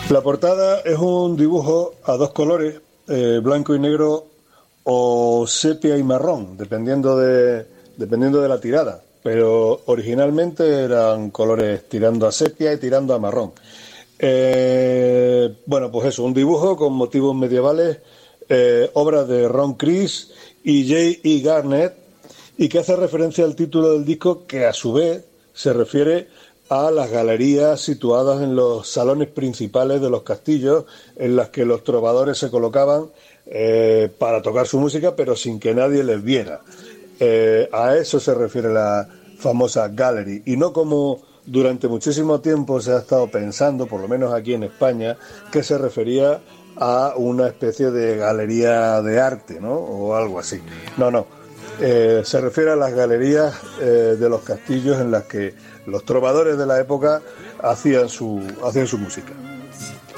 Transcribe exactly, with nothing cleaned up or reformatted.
La portada es un dibujo a dos colores, eh, blanco y negro o sepia y marrón, dependiendo de, dependiendo de la tirada. Pero originalmente eran colores tirando a sepia y tirando a marrón. Eh, bueno, pues eso, un dibujo con motivos medievales, eh, obra de Ron Chris y J E. Garnett, y que hace referencia al título del disco, que a su vez se refiere a las galerías situadas en los salones principales de los castillos, en las que los trovadores se colocaban eh, para tocar su música, pero sin que nadie les viera. Eh, a eso se refiere la famosa gallery, y no como durante muchísimo tiempo se ha estado pensando, por lo menos aquí en España, que se refería a una especie de galería de arte, ¿no? O algo así. No, no. Eh, se refiere a las galerías eh, de los castillos en las que los trovadores de la época hacían su, hacían su música.